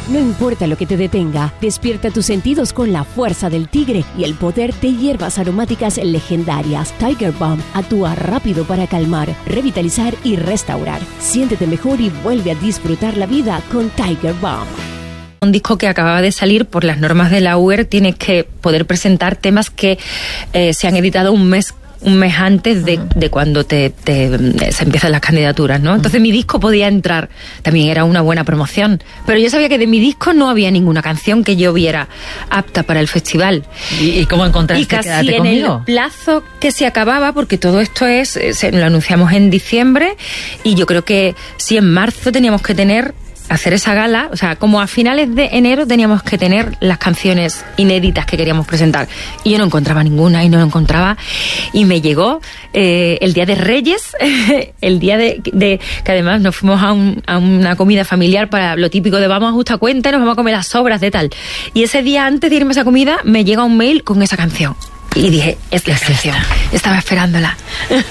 No importa lo que te detenga, despierta tus sentidos con la fuerza del tigre y el poder de hierbas aromáticas legendarias. Tiger Balm actúa rápido para calmar, revitalizar y restaurar. Siéntete mejor y vuelve a disfrutar la vida con Tiger Balm. Un disco que acababa de salir, por las normas de la UER, tienes que poder presentar temas que se han editado un mes antes de cuando se empiezan las candidaturas, ¿no? Entonces mi disco podía entrar, también era una buena promoción, pero yo sabía que de mi disco no había ninguna canción que yo viera apta para el festival. ¿Y cómo encontraste? Y casi Quédate en conmigo. el plazo que se acababa, porque todo esto lo anunciamos en diciembre, y yo creo que sí, en marzo teníamos que hacer esa gala, o sea, como a finales de enero teníamos que tener las canciones inéditas que queríamos presentar, y yo no encontraba ninguna, y me llegó el día de Reyes, el día de que además nos fuimos a una comida familiar para lo típico de vamos a justa cuenta y nos vamos a comer las sobras de tal, y ese día antes de irme a esa comida me llega un mail con esa canción, y dije, es la canción, estaba esperándola.